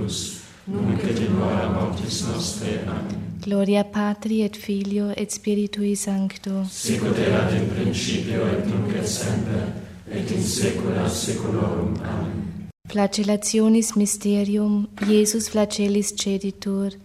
Deus, nunc et in hora mortis nostre. Amen. Gloria Patri et Filio et Spiritui Sancto. Sicut erat in principio et nunc et semper, et in saecula saeculorum. Amen. Flagellationis mysterium, Iesus flagellis ceditur,